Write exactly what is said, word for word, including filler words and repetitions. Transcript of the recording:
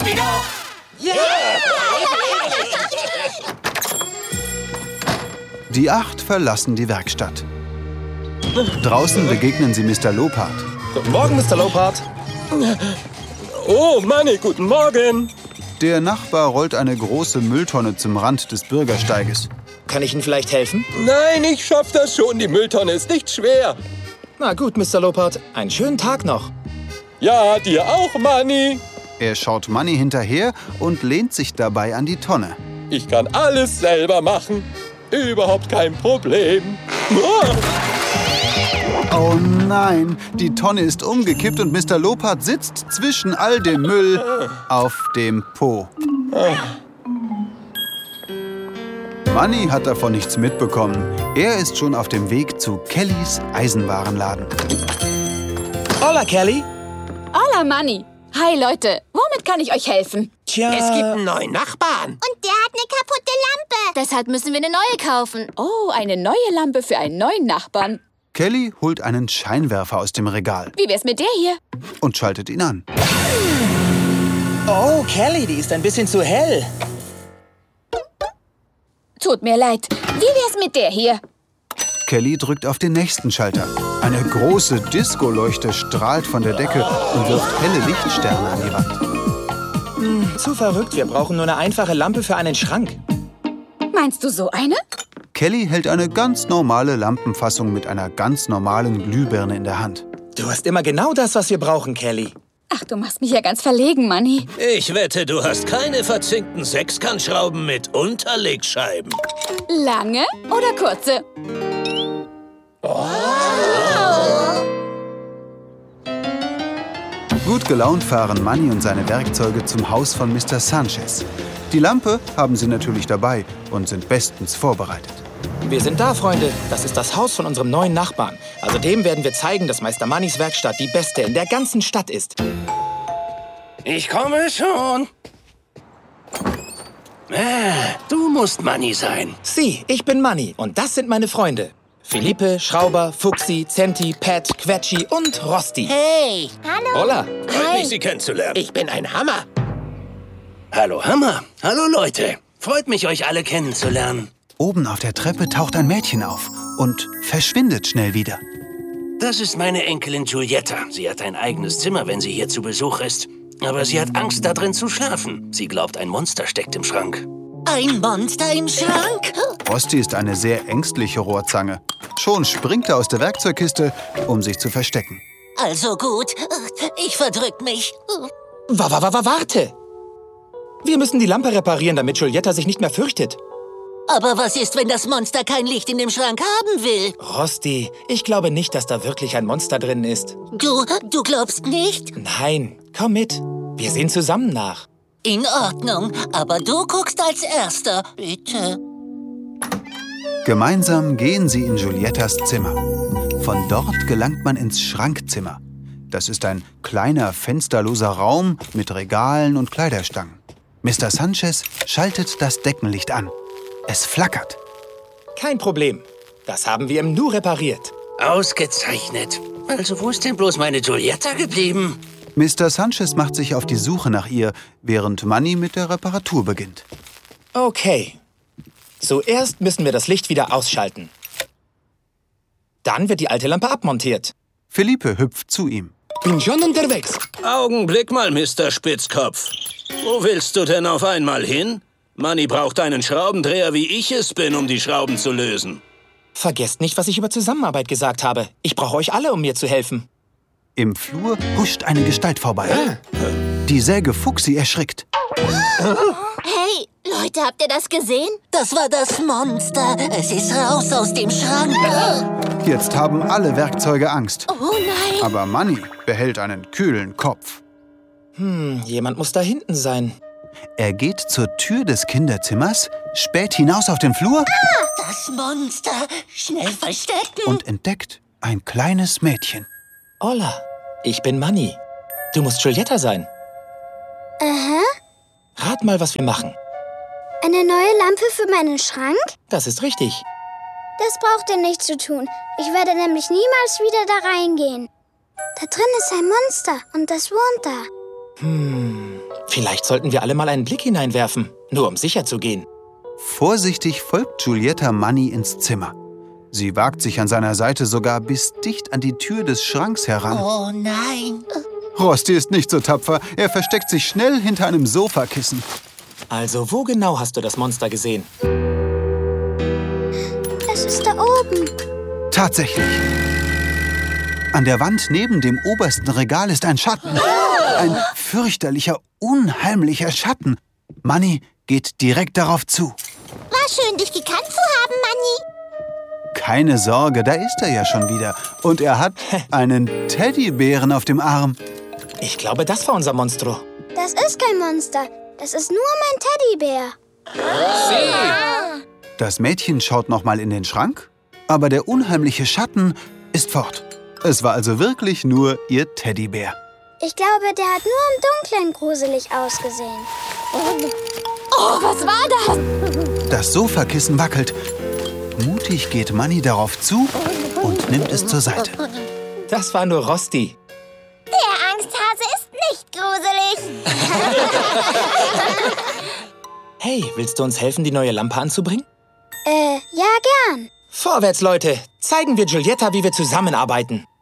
Scooby-Doo! Yeah! Die acht verlassen die Werkstatt. Draußen begegnen sie Mister Lopard. Guten Morgen, Mister Lopard. Oh, Manni, guten Morgen. Der Nachbar rollt eine große Mülltonne zum Rand des Bürgersteiges. Kann ich Ihnen vielleicht helfen? Nein, ich schaff das schon. Die Mülltonne ist nicht schwer. Na gut, Mister Lopard. Einen schönen Tag noch. Ja, dir auch, Manni. Er schaut Manni hinterher und lehnt sich dabei an die Tonne. Ich kann alles selber machen. Überhaupt kein Problem. Oh. Oh nein, die Tonne ist umgekippt und Mister Lopard sitzt zwischen all dem Müll auf dem Po. Manni hat davon nichts mitbekommen. Er ist schon auf dem Weg zu Kellys Eisenwarenladen. Hola, Kelly. Hola, Manni. Hi, Leute. Womit kann ich euch helfen? Tja... Es gibt einen neuen Nachbarn. Und der hat eine kaputte Lampe. Deshalb müssen wir eine neue kaufen. Oh, eine neue Lampe für einen neuen Nachbarn. Kelly holt einen Scheinwerfer aus dem Regal Wie wär's mit der hier? und schaltet ihn an. Oh, Kelly, die ist ein bisschen zu hell. Tut mir leid. Wie wär's mit der hier? Kelly drückt auf den nächsten Schalter. Eine große Disco-Leuchte strahlt von der Decke und wirft helle Lichtsterne an die Wand. Hm, zu verrückt. Wir brauchen nur eine einfache Lampe für einen Schrank. Meinst du so eine? Kelly hält eine ganz normale Lampenfassung mit einer ganz normalen Glühbirne in der Hand. Du hast immer genau das, was wir brauchen, Kelly. Ach, du machst mich ja ganz verlegen, Manni. Ich wette, du hast keine verzinkten Sechskantschrauben mit Unterlegscheiben. Lange oder kurze? Gut gelaunt fahren Manni und seine Werkzeuge zum Haus von Mister Sanchez. Die Lampe haben sie natürlich dabei und sind bestens vorbereitet. Wir sind da, Freunde. Das ist das Haus von unserem neuen Nachbarn. Also dem werden wir zeigen, dass Meister Mannis Werkstatt die beste in der ganzen Stadt ist. Ich komme schon. Ah, du musst Manni sein. Sie, ich bin Manni und das sind meine Freunde. Philippe, Schrauber, Fuchsi, Zenti, Pat, Quetschi und Rosti. Hey, Hallo. Hola. Freut mich, Sie kennenzulernen. ich bin ein Hammer. Hallo, Hammer. Hallo, Leute. Freut mich, euch alle kennenzulernen. Oben auf der Treppe taucht ein Mädchen auf und verschwindet schnell wieder. Das ist meine Enkelin Giulietta. Sie hat ein eigenes Zimmer, wenn sie hier zu Besuch ist. Aber sie hat Angst, da drin zu schlafen. Sie glaubt, ein Monster steckt im Schrank. Ein Monster im Schrank? Rosti ist eine sehr ängstliche Rohrzange. Schon springt er aus der Werkzeugkiste, um sich zu verstecken. Also gut, ich verdrück mich. Wa, wa, wa, wa, warte. Wir müssen die Lampe reparieren, damit Giulietta sich nicht mehr fürchtet. Aber was ist, wenn das Monster kein Licht in dem Schrank haben will? Rosti, ich glaube nicht, dass da wirklich ein Monster drin ist. Du, du glaubst nicht? Nein, komm mit. Wir sehen zusammen nach. In Ordnung, aber du guckst als Erster, bitte. Gemeinsam gehen sie in Giuliettas Zimmer. Von dort gelangt man ins Schrankzimmer. Das ist ein kleiner, fensterloser Raum mit Regalen und Kleiderstangen. Mister Sanchez schaltet das Deckenlicht an. Es flackert. Kein Problem. Das haben wir ihm nur repariert. Ausgezeichnet. Also wo ist denn bloß meine Giulietta geblieben? Mister Sanchez macht sich auf die Suche nach ihr, während Manni mit der Reparatur beginnt. Okay. Zuerst müssen wir das Licht wieder ausschalten. Dann wird die alte Lampe abmontiert. Philippe hüpft zu ihm. Bin schon unterwegs. Augenblick mal, Mister Spitzkopf. Wo willst du denn auf einmal hin? Manni braucht einen Schraubendreher, wie ich es bin, um die Schrauben zu lösen. Vergesst nicht, was ich über Zusammenarbeit gesagt habe. Ich brauche euch alle, um mir zu helfen. Im Flur huscht eine Gestalt vorbei. Die Säge Fuchsi erschrickt. Hey, Leute, habt ihr das gesehen? Das war das Monster. Es ist raus aus dem Schrank. Jetzt haben alle Werkzeuge Angst. Oh nein. Aber Manni behält einen kühlen Kopf. Hm, jemand muss da hinten sein. Er geht zur Tür des Kinderzimmers, späht hinaus auf den Flur Das Monster. Schnell verstecken. und entdeckt ein kleines Mädchen. Hola, ich bin Manni. Du musst Giulietta sein. Aha. Rat mal, was wir machen. Eine neue Lampe für meinen Schrank? Das ist richtig. Das braucht ihr nicht zu tun. Ich werde nämlich niemals wieder da reingehen. Da drin ist ein Monster und das wohnt da. Hm, Vielleicht sollten wir alle mal einen Blick hineinwerfen, nur um sicher zu gehen. Vorsichtig folgt Giulietta Manni ins Zimmer. Sie wagt sich an seiner Seite sogar bis dicht an die Tür des Schranks heran. Oh nein. Rosti ist nicht so tapfer. Er versteckt sich schnell hinter einem Sofakissen. Also, wo genau hast du das Monster gesehen? Es ist da oben. Tatsächlich. An der Wand neben dem obersten Regal ist ein Schatten. Ein fürchterlicher, unheimlicher Schatten. Manni geht direkt darauf zu. War schön, dich gekannt zu haben, Manni. Keine Sorge, da ist er ja schon wieder. Und er hat einen Teddybären auf dem Arm. Ich glaube, das war unser Monstro. Das ist kein Monster. Das ist nur mein Teddybär. Das Mädchen schaut noch mal in den Schrank, aber der unheimliche Schatten ist fort. Es war also wirklich nur ihr Teddybär. Ich glaube, der hat nur im Dunkeln gruselig ausgesehen. Oh, was war das? Das Sofakissen wackelt. Mutig geht Manni darauf zu und nimmt es zur Seite. Das war nur Rosti. Der Angsthase ist nicht gruselig. Hey, willst du uns helfen, die neue Lampe anzubringen? Äh, ja, gern. Vorwärts, Leute! Zeigen wir Giulietta, wie wir zusammenarbeiten.